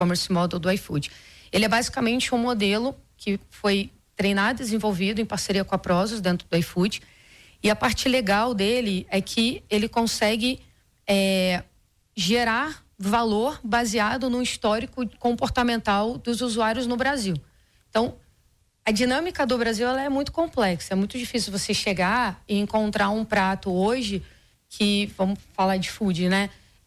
Commerce Model do iFood. Ele é basicamente um modelo que foi treinado e desenvolvido em parceria com a Prozos dentro do iFood. E a parte legal dele é que ele consegue gerar valor baseado no histórico comportamental dos usuários no Brasil. Então, a dinâmica do Brasil ela é muito complexa. É muito difícil você chegar e encontrar um prato hoje que, vamos falar de food, né?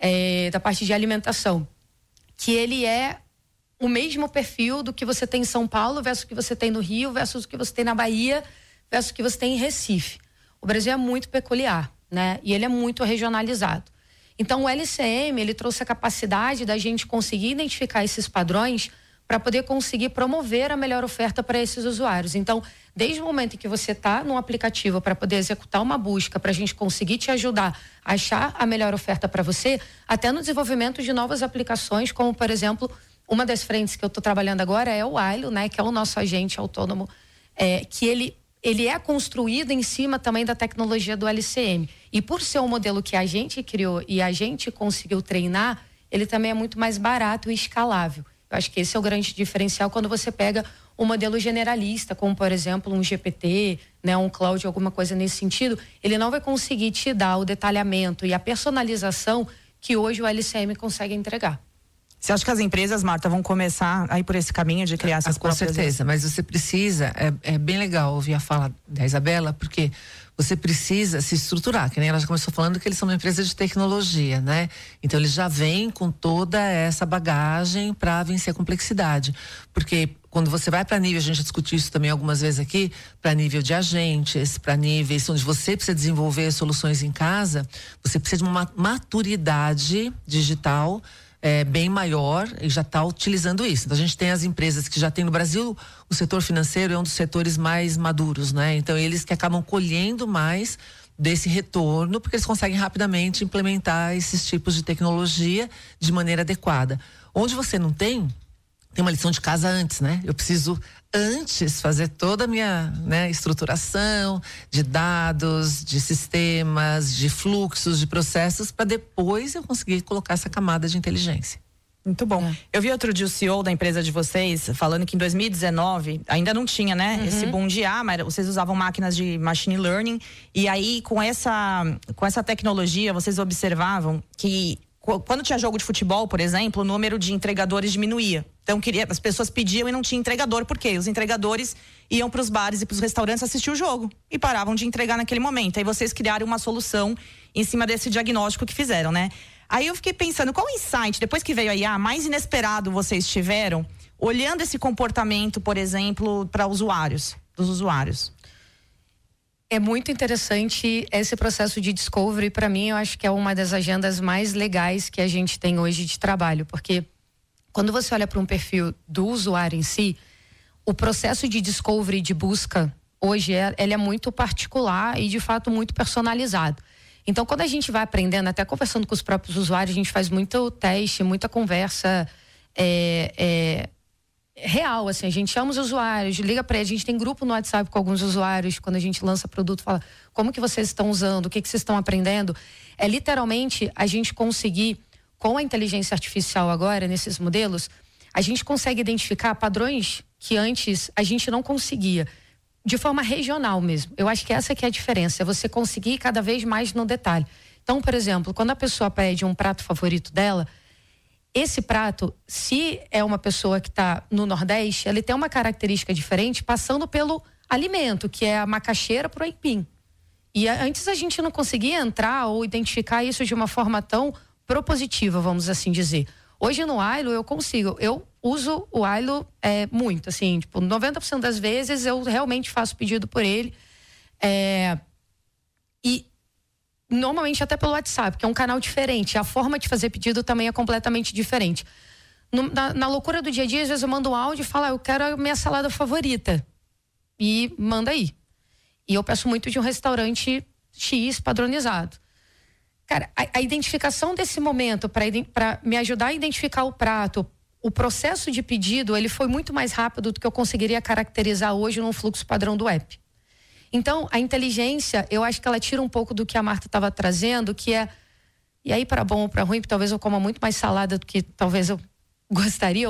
Da parte de alimentação, que ele é o mesmo perfil do que você tem em São Paulo versus o que você tem no Rio, versus o que você tem na Bahia, versus o que você tem em Recife. O Brasil é muito peculiar, né? E ele é muito regionalizado. Então, o LCM, ele trouxe a capacidade da gente conseguir identificar esses padrões para poder conseguir promover a melhor oferta para esses usuários. Então, desde o momento em que você está no aplicativo para poder executar uma busca, para a gente conseguir te ajudar a achar a melhor oferta para você, até no desenvolvimento de novas aplicações, como, por exemplo, uma das frentes que eu estou trabalhando agora é o Ailo, né, que é o nosso agente autônomo, que ele é construído em cima também da tecnologia do LCM. E por ser um modelo que a gente criou e a gente conseguiu treinar, ele também é muito mais barato e escalável. Eu acho que esse é o grande diferencial quando você pega um modelo generalista, como, por exemplo, um GPT, né, um cloud, alguma coisa nesse sentido. Ele não vai conseguir te dar o detalhamento e a personalização que hoje o LCM consegue entregar. Você acha que as empresas, Marta, vão começar a ir por esse caminho de criar essas próprias... Com certeza, mas você precisa, é bem legal ouvir a fala da Isabela, porque você precisa se estruturar, que nem ela já começou falando que eles são uma empresa de tecnologia, né? Então eles já vêm com toda essa bagagem para vencer a complexidade, porque quando você vai para nível, a gente já discutiu isso também algumas vezes aqui, para nível de agentes, para níveis onde você precisa desenvolver soluções em casa, você precisa de uma maturidade digital bem maior e já está utilizando isso. Então a gente tem as empresas que já tem no Brasil, o setor financeiro é um dos setores mais maduros, né? Então eles que acabam colhendo mais desse retorno, porque eles conseguem rapidamente implementar esses tipos de tecnologia de maneira adequada. Onde você não tem uma lição de casa antes, né? Eu preciso antes fazer toda a minha, né, estruturação de dados, de sistemas, de fluxos, de processos, para depois eu conseguir colocar essa camada de inteligência. Muito bom. Eu vi outro dia o CEO da empresa de vocês falando que em 2019 ainda não tinha, né? Esse boom de mas vocês usavam máquinas de machine learning e aí com essa tecnologia vocês observavam que quando tinha jogo de futebol, por exemplo, o número de entregadores diminuía. Então as pessoas pediam e não tinha entregador. Por quê? Os entregadores iam para os bares e para os restaurantes assistir o jogo e paravam de entregar naquele momento. Aí vocês criaram uma solução em cima desse diagnóstico que fizeram, né? Aí eu fiquei pensando, qual insight, depois que veio a IA, mais inesperado vocês tiveram, olhando esse comportamento, por exemplo, para dos usuários? É muito interessante esse processo de discovery. Para mim, eu acho que é uma das agendas mais legais que a gente tem hoje de trabalho, porque quando você olha para um perfil do usuário em si, o processo de discovery, de busca, hoje ele é muito particular e de fato muito personalizado. Então, quando a gente vai aprendendo, até conversando com os próprios usuários, a gente faz muito teste, muita conversa real, assim, a gente chama os usuários, liga para eles, a gente tem grupo no WhatsApp com alguns usuários, quando a gente lança produto, fala como que vocês estão usando, o que vocês estão aprendendo. É literalmente a gente conseguir, com a inteligência artificial agora, nesses modelos, a gente consegue identificar padrões que antes a gente não conseguia, de forma regional mesmo. Eu acho que essa que é a diferença, é você conseguir cada vez mais no detalhe. Então, por exemplo, quando a pessoa pede um prato favorito dela, esse prato, se é uma pessoa que está no Nordeste, ele tem uma característica diferente passando pelo alimento, que é a macaxeira pro aipim. E antes a gente não conseguia entrar ou identificar isso de uma forma tão propositiva, vamos assim dizer. Hoje no Ailo eu consigo, eu uso o Ailo muito, assim, tipo, 90% das vezes eu realmente faço pedido por ele. E normalmente até pelo WhatsApp, que é um canal diferente. A forma de fazer pedido também é completamente diferente. Na loucura do dia a dia, às vezes eu mando um áudio e falo, eu quero a minha salada favorita. E manda aí. E eu peço muito de um restaurante X padronizado. Cara, a identificação desse momento para me ajudar a identificar o prato, o processo de pedido, ele foi muito mais rápido do que eu conseguiria caracterizar hoje num fluxo padrão do app. Então, a inteligência, eu acho que ela tira um pouco do que a Marta estava trazendo, que é, e aí para bom ou para ruim, talvez eu coma muito mais salada do que talvez eu gostaria,